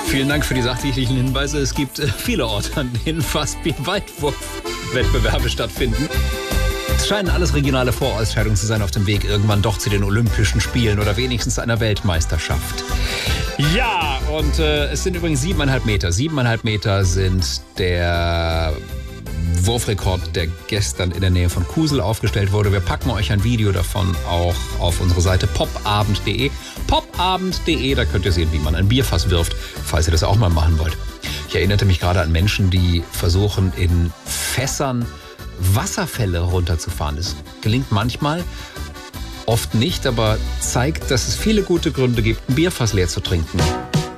Vielen Dank für die sachdienlichen Hinweise. Es gibt viele Orte, an denen fast wie Weitwurfwettbewerbe stattfinden. Es scheinen alles regionale Vorausscheidungen zu sein auf dem Weg irgendwann doch zu den Olympischen Spielen oder wenigstens einer Weltmeisterschaft. Ja, und es sind übrigens 7,5 Meter. 7,5 Meter sind der Wurfrekord, der gestern in der Nähe von Kusel aufgestellt wurde. Wir packen euch ein Video davon auch auf unsere Seite popabend.de. Popabend.de, da könnt ihr sehen, wie man ein Bierfass wirft, falls ihr das auch mal machen wollt. Ich erinnerte mich gerade an Menschen, die versuchen, in Fässern Wasserfälle runterzufahren. Das gelingt manchmal, oft nicht, aber zeigt, dass es viele gute Gründe gibt, ein Bierfass leer zu trinken.